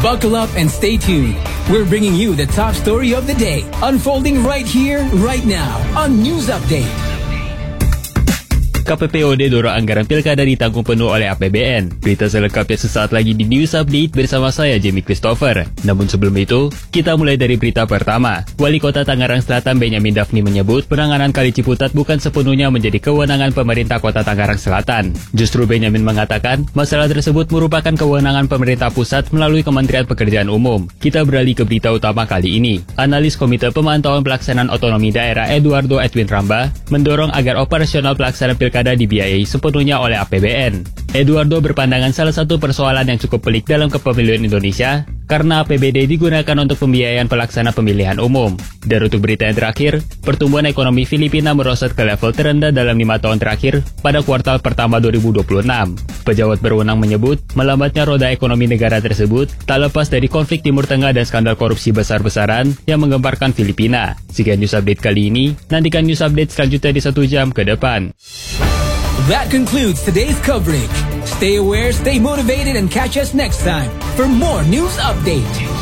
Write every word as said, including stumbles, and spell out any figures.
Buckle up and stay tuned. We're bringing you the top story of the day, unfolding right here, right now on News Update. K P P O D dorong anggaran pilkada ditanggung penuh oleh A P B N. Berita selengkapnya sesaat lagi di News Update bersama saya, Jamie Christopher. Namun sebelum itu, kita mulai dari berita pertama. Wali Kota Tangerang Selatan Benyamin Daphni menyebut penanganan Kali Ciputat bukan sepenuhnya menjadi kewenangan pemerintah Kota Tangerang Selatan. Justru Benyamin mengatakan, masalah tersebut merupakan kewenangan pemerintah pusat melalui Kementerian Pekerjaan Umum. Kita beralih ke berita utama kali ini. Analis Komite Pemantauan Pelaksanaan Otonomi Daerah Eduardo Edwin Ramba mendorong agar operasional pelaksanaan pilkada dibiayai sepenuhnya oleh A P B N. Eduardo berpandangan salah satu persoalan yang cukup pelik dalam kepemiluan Indonesia karena A P B D digunakan untuk pembiayaan pelaksana pemilihan umum. Dan untuk berita yang terakhir, pertumbuhan ekonomi Filipina merosot ke level terendah dalam lima tahun terakhir pada kuartal pertama dua ribu dua puluh enam. Pejabat berwenang menyebut melambatnya roda ekonomi negara tersebut tak lepas dari konflik Timur Tengah dan skandal korupsi besar-besaran yang menggemparkan Filipina. Sekian News Update kali ini, nantikan News Update selanjutnya di satu jam ke depan. That concludes today's coverage. Stay aware, stay motivated, and catch us next time for more News Update.